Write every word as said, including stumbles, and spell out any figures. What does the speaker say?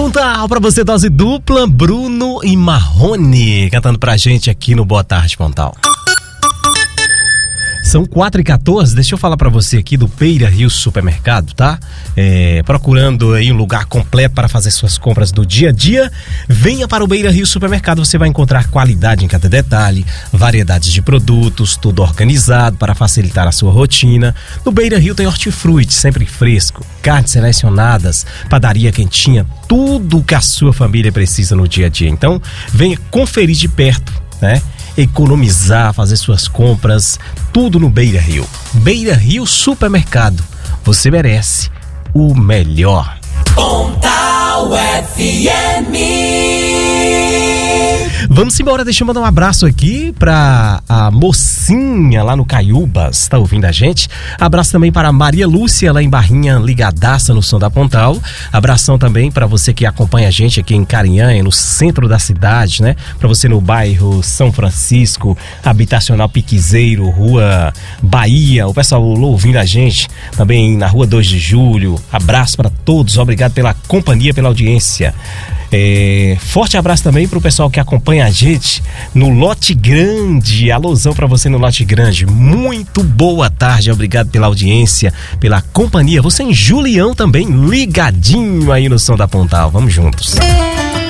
Pontal, pra você, dose dupla, Bruno e Marrone cantando pra gente aqui no Boa Tarde, Pontal. São quatro e quatorze, deixa eu falar pra você aqui do Beira Rio Supermercado, tá? É, procurando aí um lugar completo para fazer suas compras do dia a dia, venha para o Beira Rio Supermercado, você vai encontrar qualidade em cada detalhe, variedades de produtos, tudo organizado para facilitar a sua rotina. No Beira Rio tem hortifruti, sempre fresco, carnes selecionadas, padaria quentinha, tudo que a sua família precisa no dia a dia. Então, venha conferir de perto, né? Economizar, fazer suas compras, tudo no Beira Rio. Beira Rio Supermercado, você merece o melhor. Pontal F M. Vamos embora, deixa eu mandar um abraço aqui pra a mocinha lá no Caiúbas, tá ouvindo a gente? Abraço também para a Maria Lúcia lá em Barrinha, ligadaça no som da Pontal. Abração também para você que acompanha a gente aqui em Carinhanha, no centro da cidade, né? Para você no bairro São Francisco, Habitacional Piquizeiro, Rua Bahia, o pessoal ouvindo a gente também na Rua dois de julho. Abraço para todos, obrigado pela companhia, pela audiência. É, forte abraço também pro pessoal que acompanha a gente no Lote Grande. Alusão pra você no Lote Grande. Muito boa tarde, obrigado pela audiência, pela companhia. Você em Julião também, ligadinho aí no som da Pontal. Vamos juntos.